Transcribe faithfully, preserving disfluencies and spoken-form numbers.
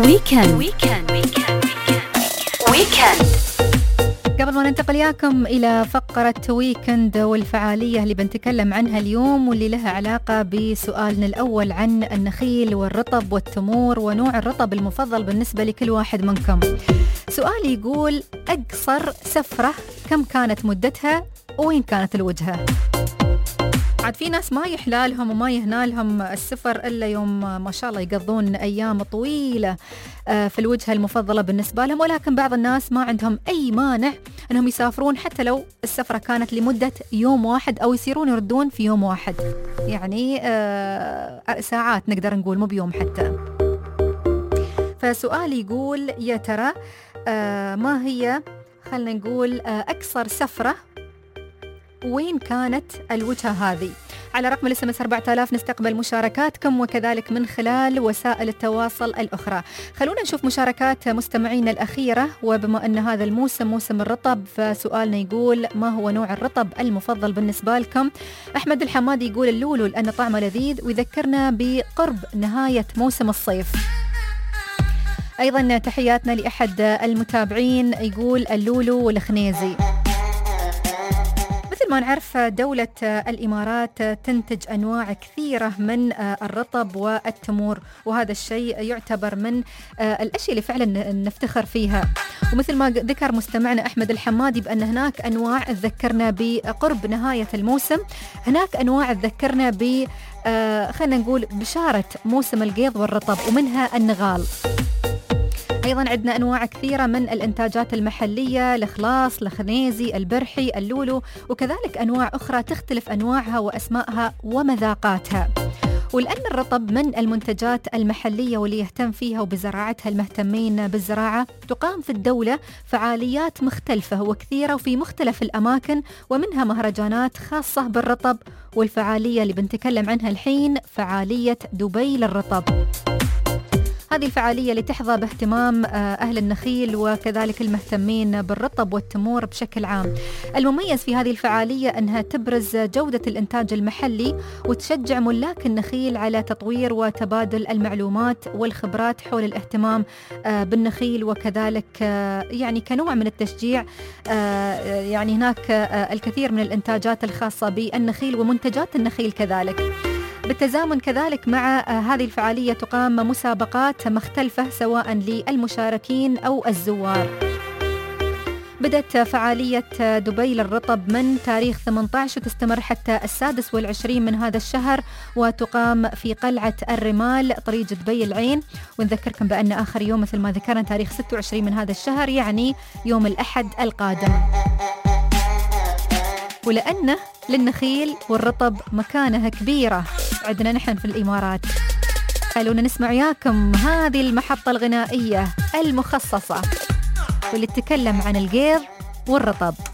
ويكند ويكند ويكند ويكند. قبل ما ننتقل ياكم إلى فقرة ويكند والفعالية اللي بنتكلم عنها اليوم واللي لها علاقة بسؤالنا الأول عن النخيل والرطب والتمور ونوع الرطب المفضل بالنسبة لكل واحد منكم. سؤال يقول: أقصر سفرة كم كانت مدتها وين كانت الوجهة؟ عاد في ناس ما يحلالهم وما يهنالهم السفر إلا يوم ما شاء الله يقضون أيام طويلة في الوجهة المفضلة بالنسبة لهم، ولكن بعض الناس ما عندهم أي مانع أنهم يسافرون حتى لو السفرة كانت لمدة يوم واحد أو يصيرون يردون في يوم واحد، يعني ساعات نقدر نقول مو بيوم حتى. فسؤال يقول: يا ترى ما هي خلنا نقول أقصر سفرة وين كانت الوجهة هذه؟ على رقم الاس ام اس أربعة آلاف نستقبل مشاركاتكم وكذلك من خلال وسائل التواصل الأخرى. خلونا نشوف مشاركات مستمعينا الأخيرة، وبما أن هذا الموسم موسم الرطب فسؤالنا يقول: ما هو نوع الرطب المفضل بالنسبة لكم؟ أحمد الحمادي يقول اللولو لأن طعمه لذيذ ويذكرنا بقرب نهاية موسم الصيف. أيضا تحياتنا لأحد المتابعين يقول اللولو والخنيزي. مثل ما نعرف دولة الإمارات تنتج أنواع كثيرة من الرطب والتمور، وهذا الشيء يعتبر من الأشياء اللي فعلا نفتخر فيها. ومثل ما ذكر مستمعنا أحمد الحمادي بأن هناك أنواع تذكرنا بقرب نهاية الموسم، هناك أنواع تذكرنا ب خلينا نقول بشارة موسم القيض والرطب، ومنها النغال. أيضا عندنا أنواع كثيرة من الإنتاجات المحلية: الخلاص، الخنيزي، البرحي، اللولو، وكذلك أنواع أخرى تختلف أنواعها وأسمائها ومذاقاتها. ولأن الرطب من المنتجات المحلية واللي يهتم فيها وبزراعتها المهتمين بالزراعة، تقام في الدولة فعاليات مختلفة وكثيرة وفي مختلف الأماكن، ومنها مهرجانات خاصة بالرطب. والفعالية اللي بنتكلم عنها الحين فعالية دبي للرطب. هذه الفعالية اللي تحظى باهتمام أهل النخيل وكذلك المهتمين بالرطب والتمور بشكل عام. المميز في هذه الفعالية أنها تبرز جودة الإنتاج المحلي وتشجع ملاك النخيل على تطوير وتبادل المعلومات والخبرات حول الاهتمام بالنخيل، وكذلك يعني كنوع من التشجيع. يعني هناك الكثير من الإنتاجات الخاصة بالنخيل ومنتجات النخيل كذلك. بالتزامن كذلك مع هذه الفعالية تقام مسابقات مختلفة سواء للمشاركين أو الزوار. بدأت فعالية دبي للرطب من تاريخ ثمانية عشر وتستمر حتى السادس والعشرين من هذا الشهر، وتقام في قلعة الرمال طريق دبي العين. ونذكركم بأن آخر يوم مثل ما ذكرنا تاريخ ستة وعشرين من هذا الشهر، يعني يوم الأحد القادم. ولأنه للنخيل والرطب مكانها كبيرة عندنا نحن في الإمارات، خلونا نسمع وياكم هذه المحطة الغنائية المخصصة واللي تتكلم عن القيض والرطب.